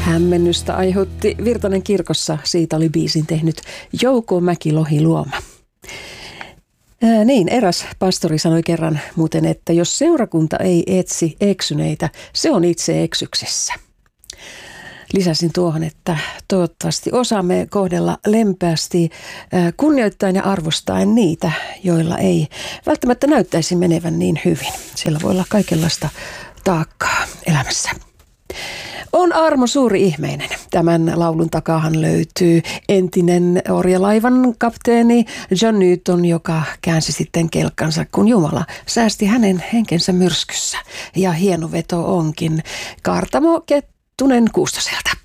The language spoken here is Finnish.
Hämmennystä aiheutti Virtanen kirkossa. Siitä oli biisin tehnyt Jouko Mäki-Lohiluoma. Niin, eräs pastori sanoi kerran muuten, että jos seurakunta ei etsi eksyneitä, se on itse eksyksessä. Lisäsin tuohon, että toivottavasti osaamme kohdella lempeästi, kunnioittaen ja arvostaen niitä, joilla ei välttämättä näyttäisi menevän niin hyvin. Siellä voi olla kaikenlaista taakkaa elämässä. On armo suuri ihmeinen. Tämän laulun takaahan löytyy entinen orjalaivan kapteeni John Newton, joka käänsi sitten kelkkansa, kun Jumala säästi hänen henkensä myrskyssä. Ja hieno veto onkin Kaartamo Kettunen Kuustoselta.